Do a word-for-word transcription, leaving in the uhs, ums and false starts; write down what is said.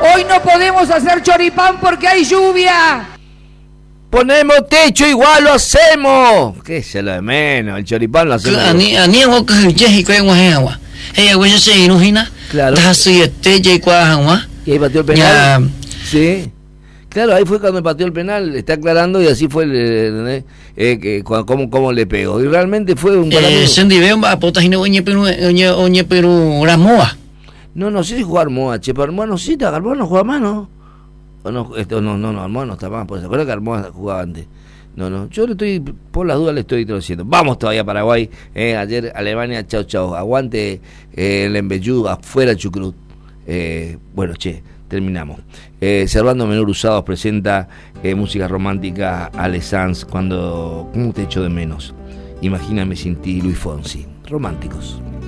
Hoy no podemos hacer choripán porque hay lluvia. Ponemos techo, igual lo hacemos. ¿Qué es lo de menos? El choripán lo hacemos. Claro. Y ahí pateó el penal. Sí. Claro, ahí fue cuando pateó el penal, está aclarando, y así fue el, eh, eh, eh, cómo, cómo le pegó. Y realmente fue un eh, No, no sé si jugar Armoa, che, pero Armoa no sí, Armoa no juega más, ¿no? O no, esto, no, no, no, Armoa no está más, porque se acuerda que Armoa jugaba antes. No, no, yo le estoy, por las dudas le estoy diciendo. Vamos todavía a Paraguay, eh, ayer Alemania, chau, chau, aguante eh, el Embellú, afuera Chucrut. Eh, bueno, che, terminamos. Eh, Servando Menor Usados presenta eh, música romántica Ale Sanz, cuando ¿cómo te echo de menos? Imagíname sin ti, Luis Fonsi. Románticos.